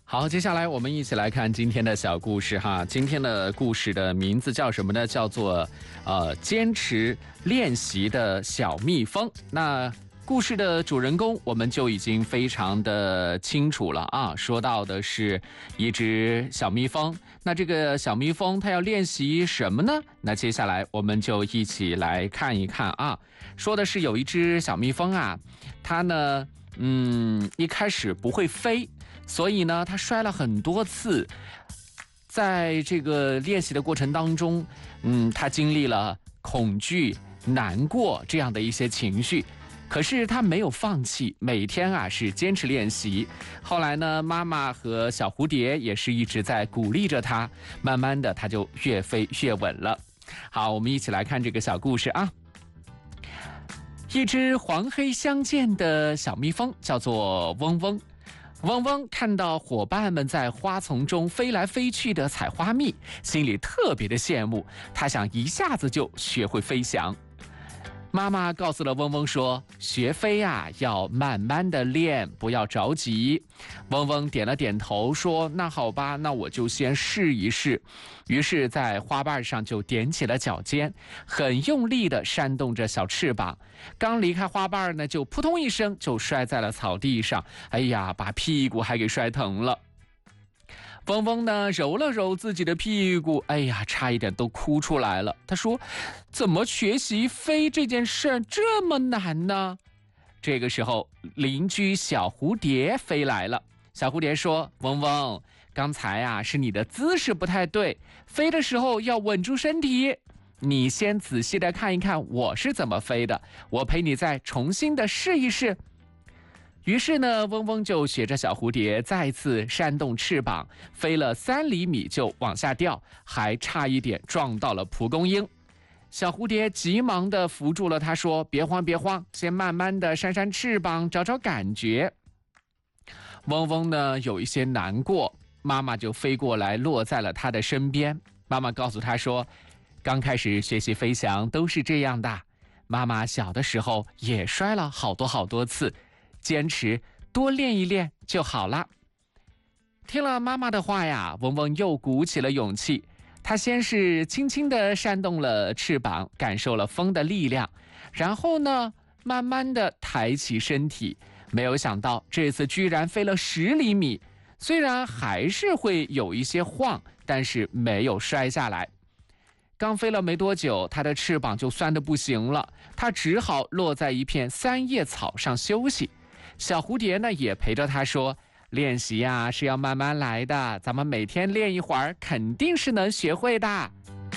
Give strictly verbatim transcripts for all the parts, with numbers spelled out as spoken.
好，接下来我们一起来看今天的小故事哈。今天的故事的名字叫什么呢？叫做呃，坚持练习的小蜜蜂。那故事的主人公我们就已经非常的清楚了啊，说到的是一只小蜜蜂。那这个小蜜蜂它要练习什么呢？那接下来我们就一起来看一看啊。说的是有一只小蜜蜂啊，它呢，嗯，一开始不会飞。所以呢，他摔了很多次，在这个练习的过程当中，嗯，他经历了恐惧、难过这样的一些情绪，可是他没有放弃，每天啊是坚持练习。后来呢，妈妈和小蝴蝶也是一直在鼓励着他，慢慢的他就越飞越稳了。好，我们一起来看这个小故事啊。一只黄黑相间的小蜜蜂叫做嗡嗡。嗡嗡看到伙伴们在花丛中飞来飞去的采花蜜，心里特别的羡慕，他想一下子就学会飞翔。妈妈告诉了嗡嗡说，学飞啊要慢慢的练，不要着急。嗡嗡点了点头说，那好吧，那我就先试一试。于是在花瓣上就踮起了脚尖，很用力地扇动着小翅膀，刚离开花瓣呢，就扑通一声就摔在了草地上，哎呀，把屁股还给摔疼了。嗡嗡呢揉了揉自己的屁股，哎呀，差一点都哭出来了。他说，怎么学习飞这件事这么难呢？这个时候邻居小蝴蝶飞来了。小蝴蝶说，嗡嗡，刚才啊是你的姿势不太对，飞的时候要稳住身体，你先仔细的看一看我是怎么飞的，我陪你再重新的试一试。于是呢，嗡嗡就学着小蝴蝶再次扇动翅膀，飞了三厘米就往下掉，还差一点撞到了蒲公英。小蝴蝶急忙地扶住了它，说，别慌别慌，先慢慢地扇扇翅膀，找找感觉。嗡嗡呢有一些难过，妈妈就飞过来落在了他的身边。妈妈告诉他说，刚开始学习飞翔都是这样的，妈妈小的时候也摔了好多好多次，坚持多练一练就好了。听了妈妈的话呀，嗡嗡又鼓起了勇气。他先是轻轻地扇动了翅膀，感受了风的力量，然后呢，慢慢地抬起身体。没有想到这次居然飞了十厘米，虽然还是会有一些晃，但是没有摔下来。刚飞了没多久，它的翅膀就酸得不行了，它只好落在一片三叶草上休息。小蝴蝶呢也陪着它说，练习呀是要慢慢来的，咱们每天练一会儿，肯定是能学会的。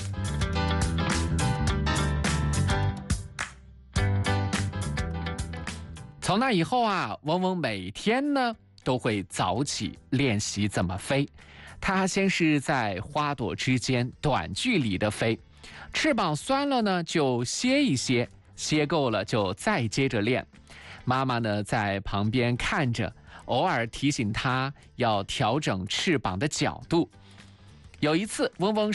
从那以后啊，嗡嗡每天呢都会早起练习怎么飞。它先是在花朵之间短距离的飞，翅膀酸了呢就歇一歇，歇够了就再接着练。妈妈呢在旁边看着，偶尔提醒它要调整翅膀的角度。有一次，嗡嗡